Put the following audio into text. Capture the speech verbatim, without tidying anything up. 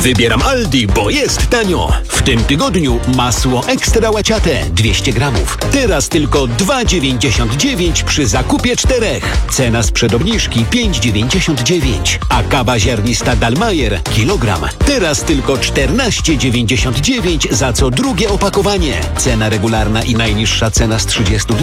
Wybieram Aldi, bo jest tanio. W tym tygodniu masło ekstra łaciate dwieście gramów. Teraz tylko dwa dziewięćdziesiąt dziewięć przy zakupie czterech. Cena sprzed obniżki pięć dziewięćdziesiąt dziewięć. A kawa ziarnista Dalmajer kilogram. Teraz tylko czternaście dziewięćdziesiąt dziewięć za co drugie opakowanie. Cena regularna i najniższa cena z trzydziestu dni